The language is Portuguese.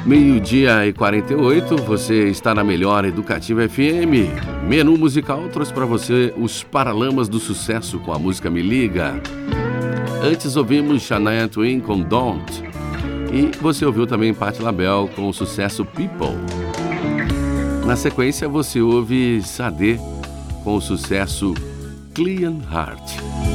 Meio-dia e 48, você está na melhor Educativa FM. Menu musical trouxe para você os Paralamas do Sucesso com a música Me Liga. Antes ouvimos Shania Twain com Don't. E você ouviu também Patti LaBelle com o sucesso People. Na sequência você ouve Sade com o sucesso Clean Heart.